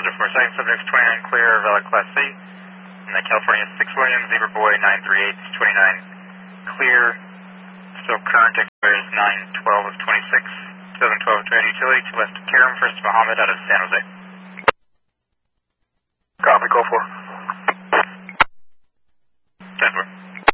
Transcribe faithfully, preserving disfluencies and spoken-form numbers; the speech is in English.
Roger four, second subjects twenty-nine clear, valid Class C. And the California six Williams, Zebra Boy nine three eight, twenty-nine clear. Still current, expires nine twelve of twenty-six, seven twelve Trade Utility to West Karam, First Muhammad out of San Jose. Copy, call four. ten four.